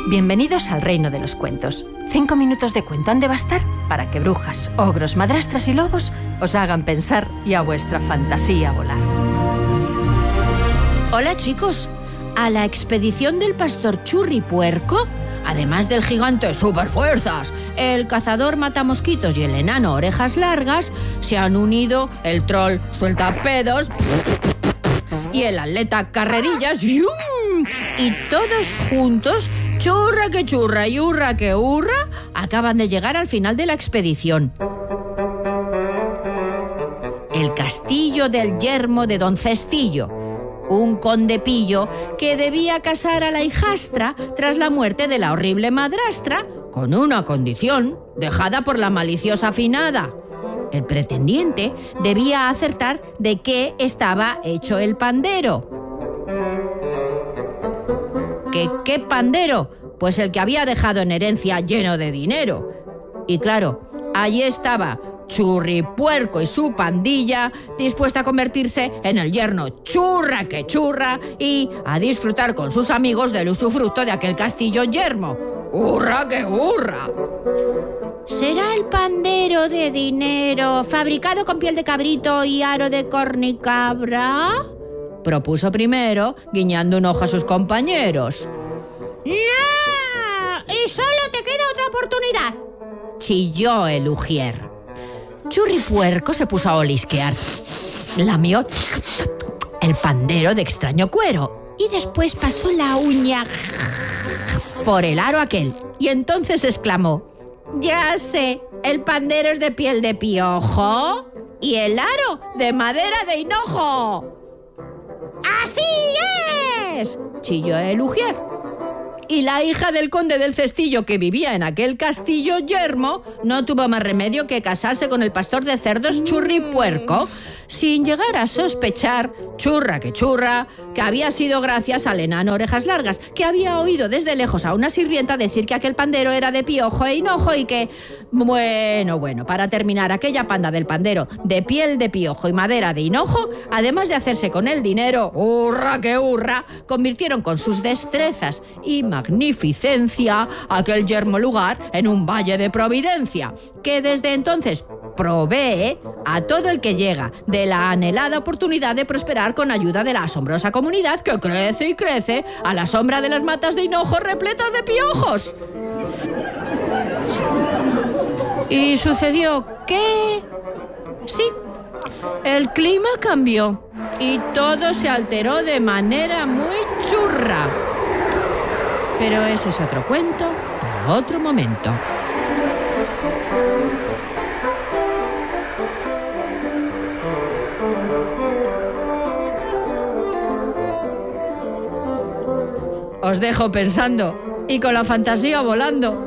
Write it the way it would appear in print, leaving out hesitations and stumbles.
Bienvenidos al reino de los cuentos. 5 minutos de cuento han de bastar para que brujas, ogros, madrastras y lobos os hagan pensar y a vuestra fantasía volar. Hola chicos, a la expedición del pastor Churripuerco, además del gigante superfuerzas, el cazador matamosquitos y el enano orejas largas, se han unido el troll sueltapedos y el atleta carrerillas, y todos juntos, churra que churra y hurra que hurra, acaban de llegar al final de la expedición. El castillo del yermo de Don Cestillo, un conde pillo que debía casar a la hijastra tras la muerte de la horrible madrastra, con una condición dejada por la maliciosa finada. El pretendiente debía acertar de qué estaba hecho el pandero. ¿Qué pandero? Pues el que había dejado en herencia lleno de dinero. Y claro, allí estaba Churripuerco y su pandilla, dispuesta a convertirse en el yerno churra que churra y a disfrutar con sus amigos del usufructo de aquel castillo yermo. ¡Hurra que hurra! ¿Será el pandero de dinero fabricado con piel de cabrito y aro de cornicabra?, propuso primero, guiñando un ojo a sus compañeros. ¡No! ¡Y solo te queda otra oportunidad!, chilló el ujier. Churripuerco se puso a olisquear. Lamió el pandero de extraño cuero y después pasó la uña por el aro aquel. Y entonces exclamó: «Ya sé, el pandero es de piel de piojo y el aro de madera de hinojo». «¡Así es!», chilló el ujier. Y la hija del conde del Cestillo, que vivía en aquel castillo yermo, no tuvo más remedio que casarse con el pastor de cerdos Churripuerco, sin llegar a sospechar, churra, que había sido gracias al enano orejas largas, que había oído desde lejos a una sirvienta decir que aquel pandero era de piojo e hinojo y que, bueno, para terminar, aquella panda del pandero de piel de piojo y madera de hinojo, además de hacerse con el dinero, hurra que hurra, convirtieron con sus destrezas y magnificencia aquel yermo lugar en un valle de providencia, que desde entonces provee a todo el que llega de la anhelada oportunidad de prosperar con ayuda de la asombrosa comunidad que crece y crece a la sombra de las matas de hinojo repletas de piojos. Y sucedió que... sí, el clima cambió y todo se alteró de manera muy churra. Pero ese es otro cuento para otro momento. Os dejo pensando y con la fantasía volando.